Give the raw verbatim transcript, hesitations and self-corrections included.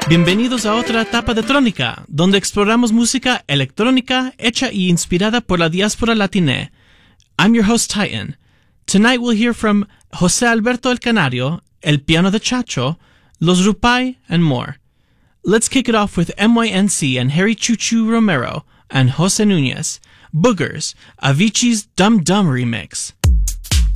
Bienvenidos a otra etapa de Trónica, donde exploramos música electrónica hecha y inspirada por la diáspora latina. I'm your host, Titan. Tonight we'll hear from José Alberto El Canario, El Piano de Chacho, Los Rupay, and more. Let's kick it off with M Y N C and Harry Choo Choo Romero and Jose Nunez, Boogers, Avicii's Dum Dum remix.